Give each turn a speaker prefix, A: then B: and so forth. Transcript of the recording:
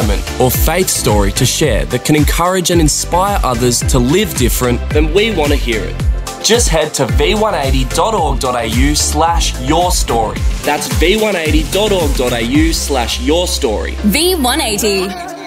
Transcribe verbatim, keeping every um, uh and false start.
A: moment or faith story to share that can encourage and inspire others to live different, then we want to hear it. Just head to v one eighty dot org dot a u slash your story. That's v one eighty dot org dot a u slash your story.
B: V one eighty.